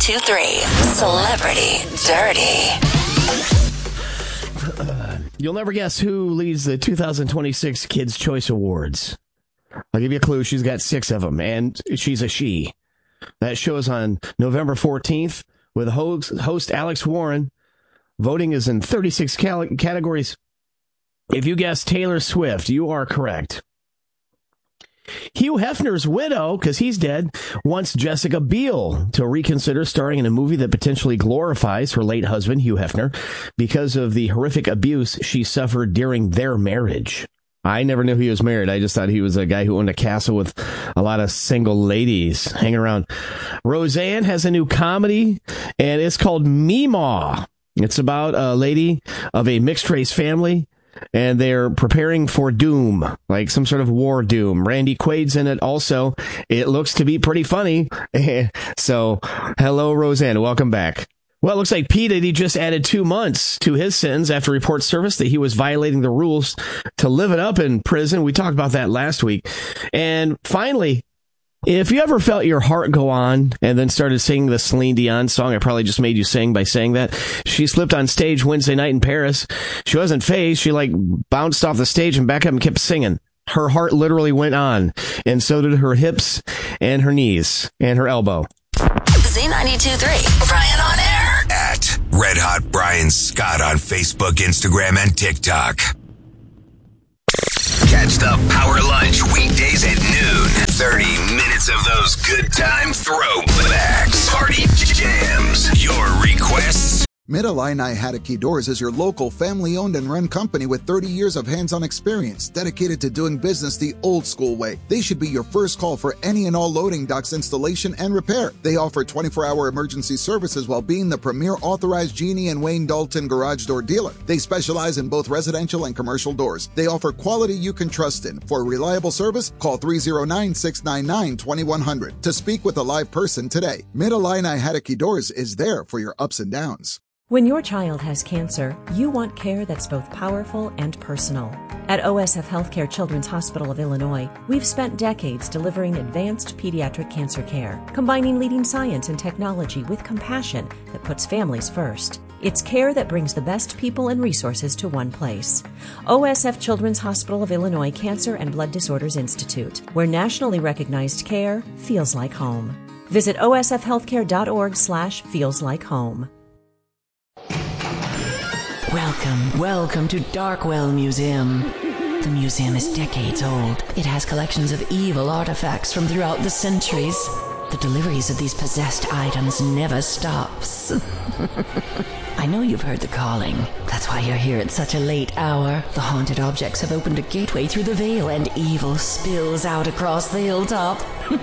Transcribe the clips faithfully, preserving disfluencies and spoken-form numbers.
two three Celebrity Dirty. Uh, you'll never guess who leads the two thousand twenty-six Kids' Choice Awards. I'll give you a clue. She's got six of them, and she's a she. That show's on November fourteenth with host, host Alex Warren. Voting is in thirty-six cal- categories. If you guessed Taylor Swift, you are correct. Hugh Hefner's widow, because he's dead, wants Jessica Biel to reconsider starring in a movie that potentially glorifies her late husband, Hugh Hefner, because of the horrific abuse she suffered during their marriage. I never knew he was married. I just thought he was a guy who owned a castle with a lot of single ladies hanging around. Roseanne has a new comedy, and it's called Meemaw. It's about a lady of a mixed-race family, and they're preparing for doom, like some sort of war doom. Randy Quaid's in it also. It looks to be pretty funny. So, hello, Roseanne. Welcome back. Well, it looks like P. Diddy just added two months to his sentence after reports surfaced that he was violating the rules to live it up in prison. We talked about that last week. And finally, if you ever felt your heart go on and then started singing the Celine Dion song, I probably just made you sing by saying that. She slipped on stage Wednesday night in Paris. She wasn't phased. She like bounced off the stage and back up and kept singing. Her heart literally went on, and so did her hips and her knees and her elbow. Z ninety-two point three, Brian on air. At Red Hot Brian Scott on Facebook, Instagram, and TikTok. Catch the Power Lunch weekdays at noon. thirty minutes of those good time throwbacks. Party jams. Your requests. Mid-Illini Haddocky Doors is your local family-owned and run company with thirty years of hands-on experience dedicated to doing business the old-school way. They should be your first call for any and all loading docks installation and repair. They offer twenty-four hour emergency services while being the premier authorized Genie and Wayne Dalton garage door dealer. They specialize in both residential and commercial doors. They offer quality you can trust in. For reliable service, call three oh nine, six nine nine, two one zero zero to speak with a live person today. Mid-Illini Haddocky Doors is there for your ups and downs. When your child has cancer, you want care that's both powerful and personal. At O S F Healthcare Children's Hospital of Illinois, we've spent decades delivering advanced pediatric cancer care, combining leading science and technology with compassion that puts families first. It's care that brings the best people and resources to one place. O S F Children's Hospital of Illinois Cancer and Blood Disorders Institute, where nationally recognized care feels like home. Visit osfhealthcare.org slash feels like home. Welcome, welcome to Darkwell Museum. The museum is decades old. It has collections of evil artifacts from throughout the centuries. The deliveries of these possessed items never stops. I know you've heard the calling. That's why you're here at such a late hour. The haunted objects have opened a gateway through the veil, and evil spills out across the hilltop.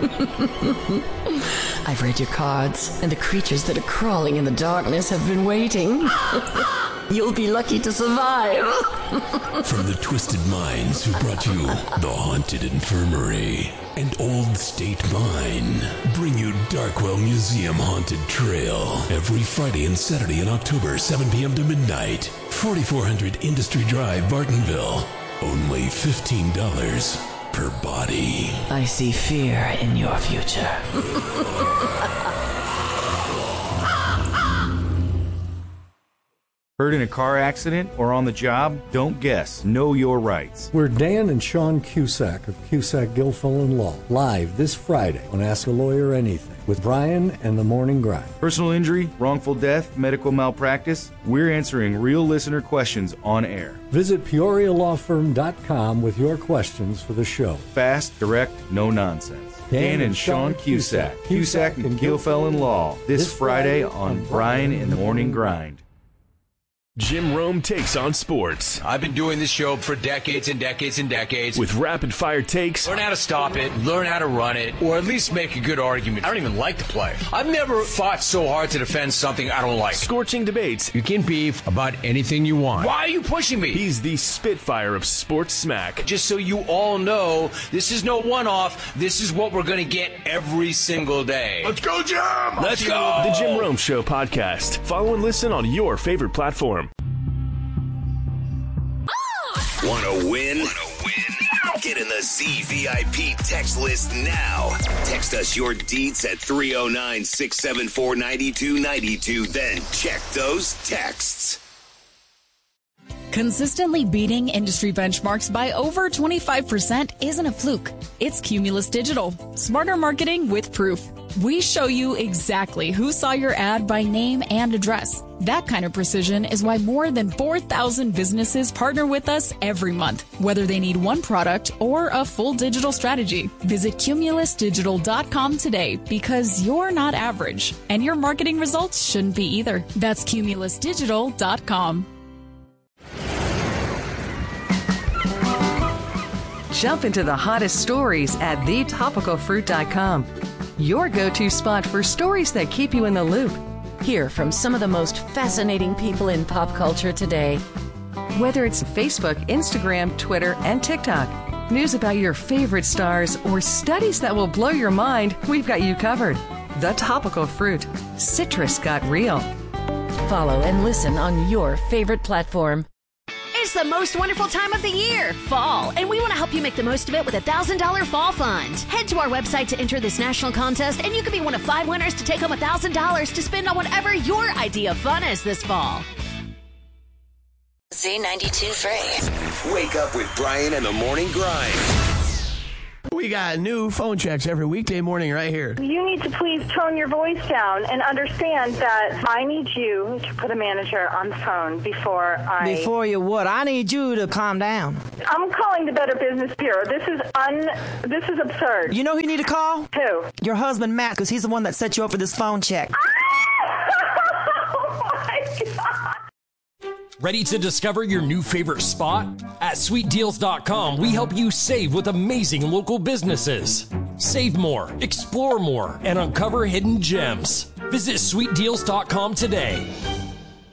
I've read your cards, and the creatures that are crawling in the darkness have been waiting. You'll be lucky to survive. From the twisted minds who brought you The Haunted Infirmary and Old State Mine, bring you Darkwell Museum Haunted Trail every Friday and Saturday in October, seven p.m. to midnight. forty-four hundred Industry Drive, Bartonville. Only fifteen dollars per body. I see fear in your future. Hurt in a car accident or on the job? Don't guess. Know your rights. We're Dan and Sean Cusack of Cusack Guilfoyle and Law, live this Friday on Ask a Lawyer Anything with Brian and the Morning Grind. Personal injury, wrongful death, medical malpractice. We're answering real listener questions on air. Visit peoria law firm dot com with your questions for the show. Fast, direct, no nonsense. Dan, Dan and Sean Cusack, Cusack, Cusack and Guilfoyle and Law, this, this Friday, Friday on Brian and the Morning Grind. Jim Rome takes on sports. I've been doing this show for decades and decades and decades. With rapid-fire takes. Learn how to stop it, learn how to run it, or at least make a good argument. I don't even like to play. I've never fought so hard to defend something I don't like. Scorching debates. You can beef about anything you want. Why are you pushing me? He's the Spitfire of sports smack. Just so you all know, this is no one-off. This is what we're going to get every single day. Let's go, Jim! Let's go! The Jim Rome Show podcast. Follow and listen on your favorite platform. Want to win? Get in the Z V I P text list now. Text us your deets at three oh nine, six seven four, nine two nine two. Then check those texts. Consistently beating industry benchmarks by over twenty-five percent isn't a fluke. It's Cumulus Digital. Smarter marketing with proof. We show you exactly who saw your ad by name and address. That kind of precision is why more than four thousand businesses partner with us every month, whether they need one product or a full digital strategy. Visit cumulus digital dot com today because you're not average, and your marketing results shouldn't be either. That's cumulus digital dot com. Jump into the hottest stories at the topical fruit dot com. Your go-to spot for stories that keep you in the loop. Hear from some of the most fascinating people in pop culture today. Whether it's Facebook, Instagram, Twitter, and TikTok, news about your favorite stars, or studies that will blow your mind, we've got you covered. The Topical Fruit. Citrus got real. Follow and listen on your favorite platform. It's the most wonderful time of the year, fall, and we want to help you make the most of it with a one thousand dollars fall fund. Head to our website to enter this national contest, and you could be one of five winners to take home one thousand dollars to spend on whatever your idea of fun is this fall. Z ninety-two three. Wake up with Brian and the Morning Grind. We got new phone checks every weekday morning right here. You need to please tone your voice down and understand that I need you to put a manager on the phone before I... Before you what? I need you to calm down. I'm calling the Better Business Bureau. This is un... This is absurd. You know who you need to call? Who? Your husband, Matt, because he's the one that set you up for this phone check. Oh, my God. Ready to discover your new favorite spot? At sweet deals dot com, we help you save with amazing local businesses. Save more, explore more, and uncover hidden gems. Visit sweet deals dot com today.